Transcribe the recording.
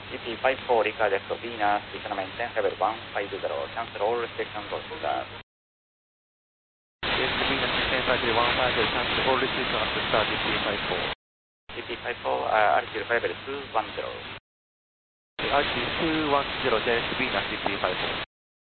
CP54 Ricardo Venus, descend maintain level 150, cancel all restrictions on start. Yes, Venus maintain level 150, cancel all restrictions on start CP54. CP54, altitude level 210. Altitude 210, Venus CP54.